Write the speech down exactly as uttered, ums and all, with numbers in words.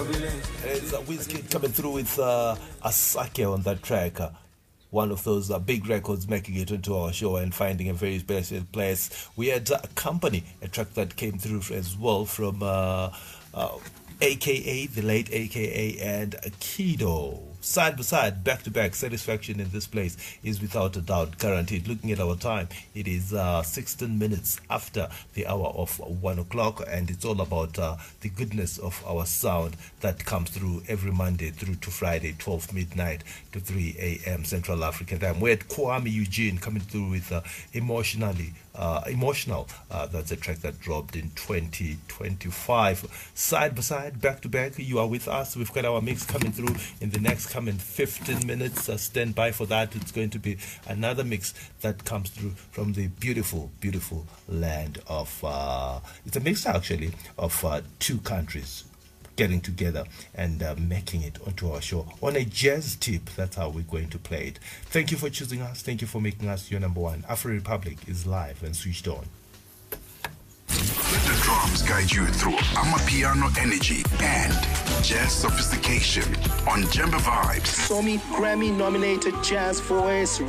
It's a Wizkid coming through with uh, Asake on that track. Uh, one of those uh, big records making it into our show and finding a very special place. We had uh, Company, a track that came through as well from uh, uh, A K A, the late A K A, and Kido. Side by side, back to back, satisfaction in this place is without a doubt guaranteed. Looking at our time, it is uh, sixteen minutes after the hour of one o'clock, and it's all about uh, the goodness of our sound that comes through every Monday through to Friday, twelve midnight to three a.m. Central African time. We're at Kwame Eugene coming through with uh, Emotionally. Uh, emotional, uh, that's a track that dropped in twenty twenty-five. Side by side, back to back, you are with us. We've got our mix coming through in the next coming fifteen minutes. Uh, stand by for that. It's going to be another mix that comes through from the beautiful, beautiful land of, uh, it's a mix actually of uh, two countries getting together and uh, making it onto our show on a jazz tip. That's how we're going to play it. Thank you for choosing us. Thank you for making us your number one. Afro Republic is live and switched on. Let the drums guide you through Amapiano energy and jazz sophistication on Jemba Vibes. Somi Grammy nominated jazz voice